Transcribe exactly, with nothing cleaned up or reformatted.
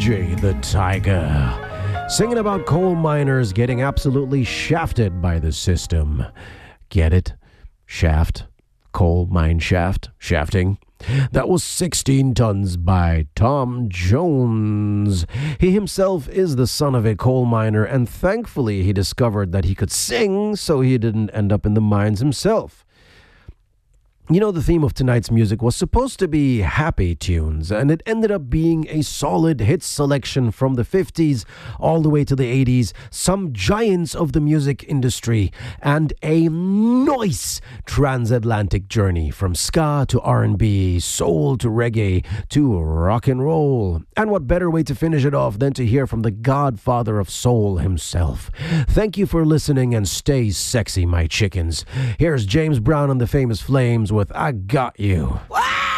J the Tiger, singing about coal miners getting absolutely shafted by the system. Get it? Shaft? Coal mine shaft? Shafting? That was sixteen tons by Tom Jones. He himself is the son of a coal miner, and thankfully he discovered that he could sing, so he didn't end up in the mines himself. You know, the theme of tonight's music was supposed to be happy tunes, and it ended up being a solid hit selection from the fifties all the way to the eighties, some giants of the music industry, and a nice transatlantic journey from ska to R and B, soul to reggae to rock and roll. And what better way to finish it off than to hear from the godfather of soul himself. Thank you for listening, and stay sexy, my chickens. Here's James Brown and the Famous Flames with I Got You. Wow!